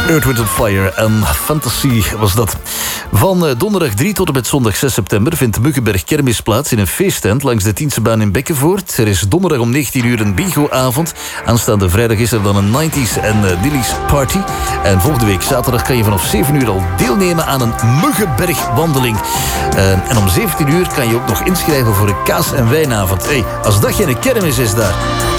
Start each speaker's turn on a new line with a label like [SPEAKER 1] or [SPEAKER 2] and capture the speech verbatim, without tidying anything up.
[SPEAKER 1] Earth, Wind and Fire en Fantasy was dat. Van donderdag drie tot en met zondag zes september vindt de Muggenberg Kermis plaats in een feesttent langs de Tiensebaan in Bekkenvoort. Er is donderdag om negentien uur een bingo-avond. Aanstaande vrijdag is er dan een nineties en uh, Dilly's Party. En volgende week zaterdag kan je vanaf zeven uur al deelnemen aan een Muggenbergwandeling. Uh, en om zeventien uur kan je ook nog inschrijven voor een kaas- en wijnavond. Hey, als dat geen kermis is daar...